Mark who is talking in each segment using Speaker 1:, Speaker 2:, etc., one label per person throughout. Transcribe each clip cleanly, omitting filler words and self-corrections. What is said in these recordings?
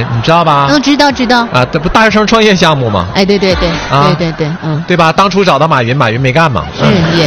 Speaker 1: 人，你知道吧？
Speaker 2: 知道
Speaker 1: 啊，这不大学生创业项目吗？
Speaker 2: 哎，对，对，
Speaker 1: 对吧？当初找到马云，马云没干嘛？
Speaker 2: 也，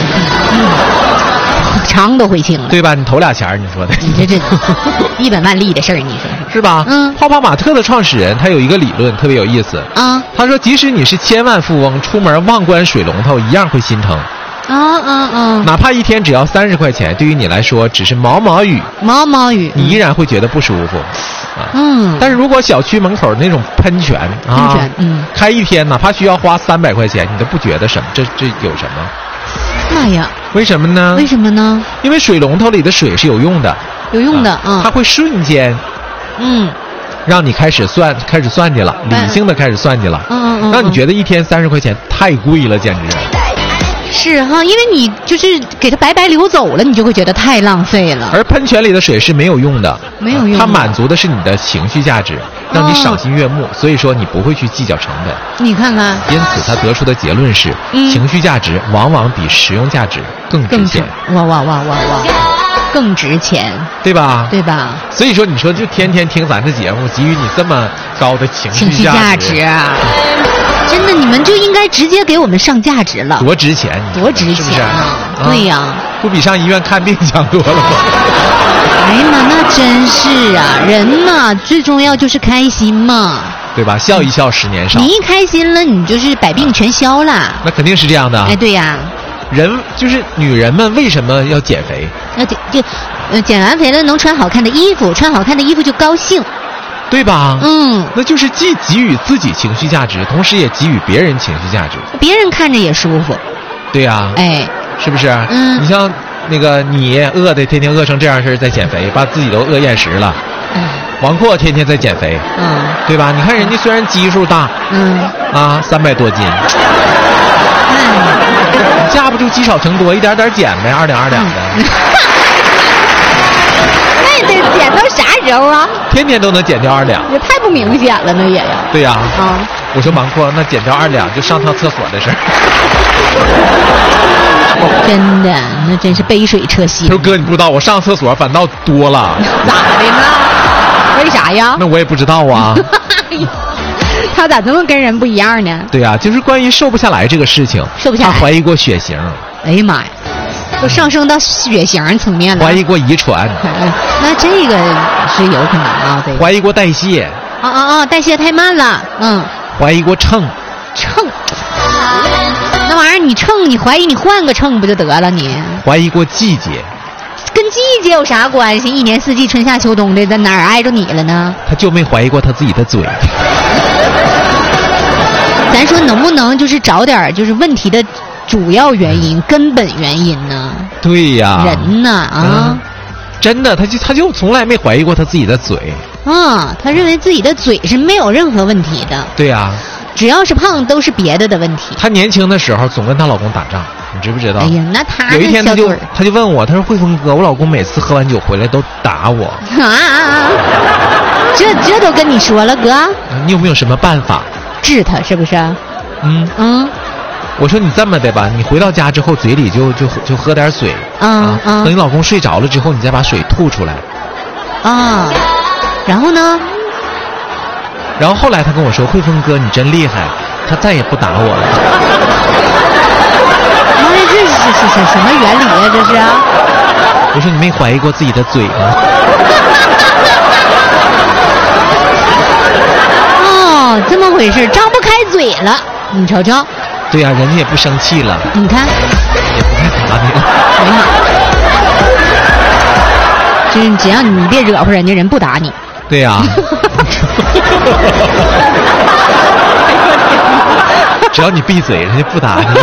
Speaker 2: 肠都悔青了，
Speaker 1: 对吧？你投俩钱，你说的，
Speaker 2: 你这100万利的事儿，你说
Speaker 1: 是吧？泡泡玛特的创始人他有一个理论特别有意思啊，他说即使你是千万富翁，出门忘关水龙头一样会心疼。哪怕一天只要30块钱，对于你来说只是毛毛雨，你依然会觉得不舒服。但是如果小区门口那种喷泉开一天，哪怕需要花300块钱，你都不觉得什么，这有什么？
Speaker 2: 妈呀！
Speaker 1: 为什么呢？因为水龙头里的水是有用的，它会瞬间，让你开始算计了，理性的开始算计了，让你觉得一天30块钱太贵了，简直。
Speaker 2: 是哈，因为你就是给它白白流走了，你就会觉得太浪费了。
Speaker 1: 而喷泉里的水是没有用的，它满足的是你的情绪价值，让你赏心悦目，所以说你不会去计较成本。
Speaker 2: 你看看，
Speaker 1: 因此他得出的结论是，情绪价值往往比实用价值更值钱。
Speaker 2: 哇，更值钱，
Speaker 1: 对吧？所以说，你说就天天听咱这节目，给予你这么高的情绪价值啊！
Speaker 2: 真的，你们就应该直接给我们上价值了，
Speaker 1: 多值钱，
Speaker 2: 多值钱啊！对呀，
Speaker 1: 不比上医院看病强多了吗？
Speaker 2: 哎呀妈，那真是啊！人嘛，最重要就是开心嘛，
Speaker 1: 对吧？笑一笑10年少。
Speaker 2: 你一开心了，你就是百病全消了。
Speaker 1: 那肯定是这样的。
Speaker 2: 哎，对呀。
Speaker 1: 人就是女人们为什么要减肥？
Speaker 2: 减完肥了能穿好看的衣服，穿好看的衣服就高兴。
Speaker 1: 对吧？那就是既给予自己情绪价值，同时也给予别人情绪价值，
Speaker 2: 别人看着也舒服。
Speaker 1: 对呀，
Speaker 2: 哎，
Speaker 1: 是不是？你像那个你饿的天天饿成这样式在减肥，把自己都饿厌食了。王阔天天在减肥，对吧？你看人家虽然基数大，300多斤，架不住积少成多，一点点减呗，2两2两的。
Speaker 2: 那得减到啥时候啊？
Speaker 1: 天天都能减掉2两，
Speaker 2: 也太不明显了，那也呀。
Speaker 1: 对呀，我说王阔，那减掉2两就上趟厕所的事儿。
Speaker 2: 真的，那真是杯水车薪。
Speaker 1: 他说哥，你不知道，我上厕所反倒多了。
Speaker 2: 咋的呢？为啥呀？
Speaker 1: 那我也不知道啊。
Speaker 2: 他咋这么跟人不一样呢？
Speaker 1: 对呀，就是关于瘦不下来这个事情，
Speaker 2: 瘦不下来，
Speaker 1: 他怀疑过血型。
Speaker 2: 哎呀妈呀，都上升到血型层面了。
Speaker 1: 怀疑过遗传。
Speaker 2: 那这个是有可能啊，对。
Speaker 1: 怀疑过代谢。
Speaker 2: 代谢太慢了。
Speaker 1: 怀疑过秤。
Speaker 2: 那玩意儿你秤，你怀疑你换个秤不就得了？你
Speaker 1: 怀疑过季节。
Speaker 2: 跟季节有啥关系？1年4季，春夏秋冬的，在哪儿挨着你了呢？
Speaker 1: 他就没怀疑过他自己的嘴。
Speaker 2: 咱说能不能就是找点就是问题的主要原因、根本原因呢？
Speaker 1: 对呀，
Speaker 2: 人呢
Speaker 1: 真的，他就从来没怀疑过他自己的嘴。
Speaker 2: 他认为自己的嘴是没有任何问题的。
Speaker 1: 对呀，
Speaker 2: 只要是胖都是别的问题。
Speaker 1: 她年轻的时候总跟她老公打仗，你知不知道？
Speaker 2: 哎呀，那她
Speaker 1: 有一天她就问我，她说慧峰哥，我老公每次喝完酒回来都打我。
Speaker 2: 这都跟你说了哥？
Speaker 1: 你有没有什么办法
Speaker 2: 治他？是不是？
Speaker 1: 我说你这么的吧，你回到家之后嘴里就喝点水等你老公睡着了之后，你再把水吐出来。
Speaker 2: 然后呢？
Speaker 1: 然后后来他跟我说，慧峰哥你真厉害，他再也不打我了。
Speaker 2: 这是什么原理啊？这是
Speaker 1: 我说你没怀疑过自己的嘴吗？
Speaker 2: 这么回事，张不开嘴了，你瞅瞅。
Speaker 1: 对呀，人家也不生气了。
Speaker 2: 你看，
Speaker 1: 也不太打你了。
Speaker 2: 哎呀，就是只要你别惹乎人家，人不打你。
Speaker 1: 对呀。只要你闭嘴，人家不打你。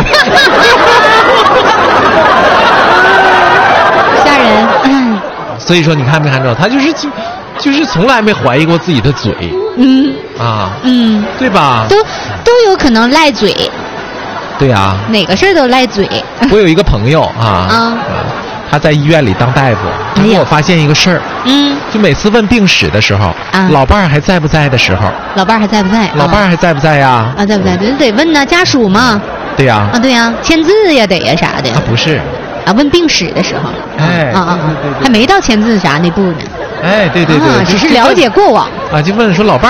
Speaker 2: 吓人。
Speaker 1: 所以说你看没看着，他就是从来没怀疑过自己的嘴。对吧？
Speaker 2: 都有可能赖嘴。
Speaker 1: 对呀，
Speaker 2: 哪个事儿都赖嘴。
Speaker 1: 我有一个朋友他在医院里当大夫，他给我发现一个事儿。就每次问病史的时候，老伴儿还在不在的时候，
Speaker 2: 老伴儿还在不在？
Speaker 1: 老伴儿还在不在呀？
Speaker 2: 在不在？得问呢，家属嘛。
Speaker 1: 对呀。
Speaker 2: 对呀，签字呀，得呀啥的。
Speaker 1: 不是。
Speaker 2: 问病史的时候。
Speaker 1: 对，
Speaker 2: 还没到签字啥那步呢。
Speaker 1: 对，
Speaker 2: 只是了解过往。
Speaker 1: 就问说老伴